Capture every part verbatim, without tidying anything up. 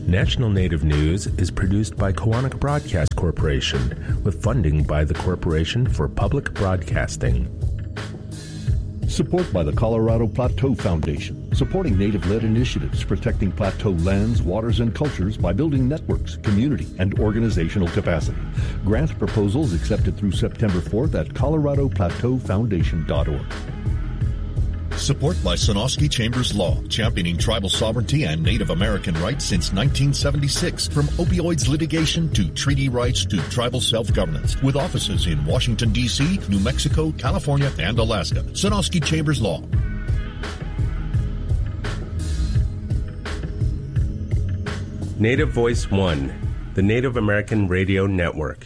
National Native News is produced by Koahnic Broadcast Corporation with funding by the Corporation for Public Broadcasting. Support by the Colorado Plateau Foundation, supporting Native-led initiatives protecting plateau lands, waters, and cultures by building networks, community, and organizational capacity. Grant proposals accepted through September fourth at colorado plateau foundation dot org. Support by Sonosky Chambers Law, championing tribal sovereignty and Native American rights since nineteen seventy-six. From opioids litigation to treaty rights to tribal self-governance. With offices in Washington, D C, New Mexico, California, and Alaska. Sonosky Chambers Law. Native Voice One, the Native American Radio Network.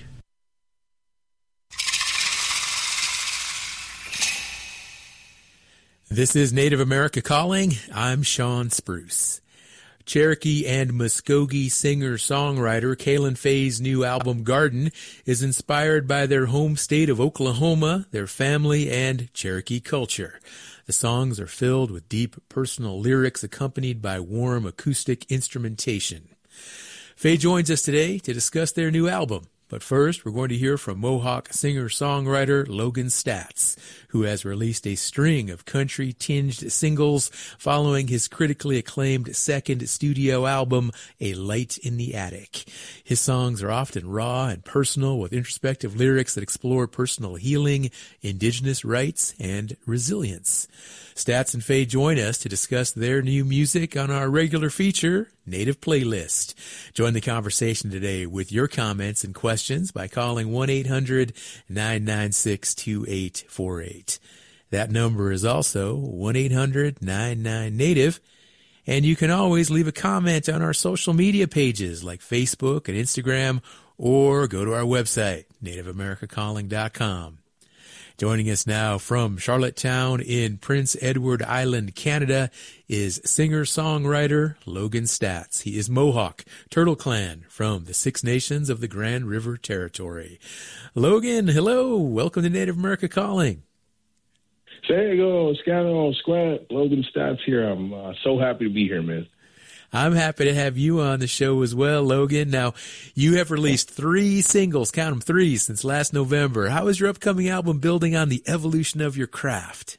This is Native America Calling. I'm Sean Spruce. Cherokee and Muskogee singer-songwriter Kaylin Faye's new album, Garden, is inspired by their home state of Oklahoma, their family, and Cherokee culture. The songs are filled with deep personal lyrics accompanied by warm acoustic instrumentation. Faye joins us today to discuss their new album. But first, we're going to hear from Mohawk singer-songwriter Logan Staats, who has released a string of country-tinged singles following his critically acclaimed second studio album, A Light in the Attic. His songs are often raw and personal, with introspective lyrics that explore personal healing, indigenous rights, and resilience. Staats and Faye join us to discuss their new music on our regular feature, Native Playlist. Join the conversation today with your comments and questions by calling one eight hundred nine nine six two eight four eight. That number is also one eight hundred nine nine Native. And you can always leave a comment on our social media pages like Facebook and Instagram, or go to our website, native america calling dot com. Joining us now from Charlottetown in Prince Edward Island, Canada, is singer-songwriter Logan Staats. He is Mohawk, Turtle Clan, from the Six Nations of the Grand River Territory. Logan, hello. Welcome to Native America Calling. There you go, Scano, Squat, Logan Staats here. I'm uh, so happy to be here, man. I'm happy to have you on the show as well, Logan. Now, you have released three singles, count them, three, since last November. How is your upcoming album building on the evolution of your craft?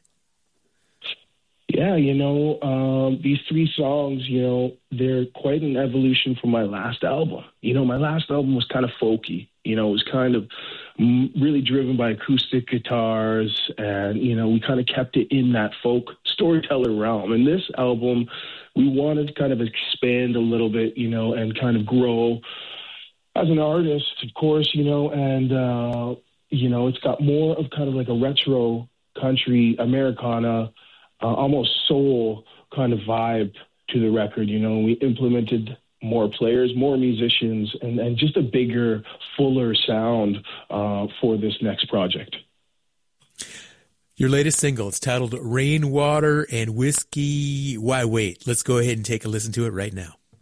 Yeah, you know, um, these three songs, you know, they're quite an evolution from my last album. You know, my last album was kind of folky. You know, it was kind of really driven by acoustic guitars, and, you know, we kind of kept it in that folk storyteller realm. And this album, we wanted to kind of expand a little bit, you know, and kind of grow as an artist, of course, you know, and, uh, you know, it's got more of kind of like a retro country, Americana, uh, almost soul kind of vibe to the record. You know, we implemented more players, more musicians, and, and just a bigger, fuller sound uh, for this next project. Your latest single, it's titled Rainwater and Whiskey. Why wait? Let's go ahead and take a listen to it right now.